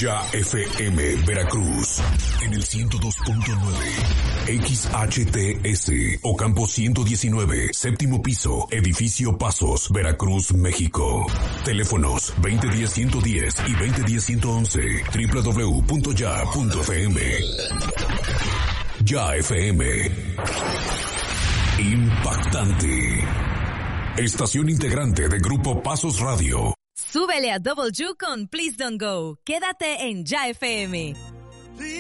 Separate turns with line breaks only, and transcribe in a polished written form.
Ya FM Veracruz en el 102.9 XHTS Ocampo 119, séptimo piso, edificio Pasos, Veracruz, México. Teléfonos 2010-110 y 2010-111, www.ya.fm. Ya FM. Impactante. Estación integrante de Grupo Pasos Radio.
Súbele a Double U con Please Don't Go. Quédate en Ya FM.